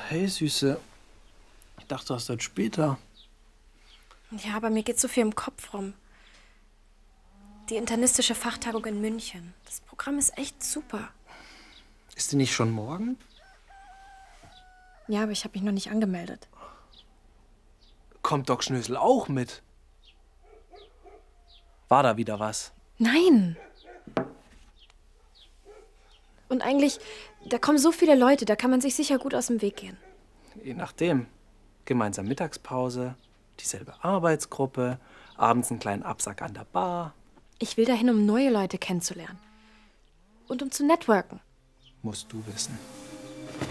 Hey, Süße. Ich dachte, du hast heute später. Ja, aber mir geht so viel im Kopf rum. Die internistische Fachtagung in München. Das Programm ist echt super. Ist die nicht schon morgen? Ja, aber ich habe mich noch nicht angemeldet. Kommt Doc Schnösel auch mit? War da wieder was? Nein! Und eigentlich, da kommen so viele Leute, da kann man sich sicher gut aus dem Weg gehen. Je nachdem. Gemeinsam Mittagspause, dieselbe Arbeitsgruppe, abends einen kleinen Absack an der Bar. Ich will dahin, um neue Leute kennenzulernen. Und um zu networken. Musst du wissen.